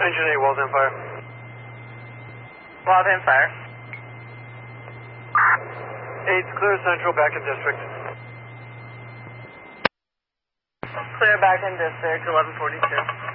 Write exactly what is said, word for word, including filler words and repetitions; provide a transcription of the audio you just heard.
Engine eight, Walden Fire. Walden Fire. eight, clear Central, back in District. Clear back in District, eleven forty-two.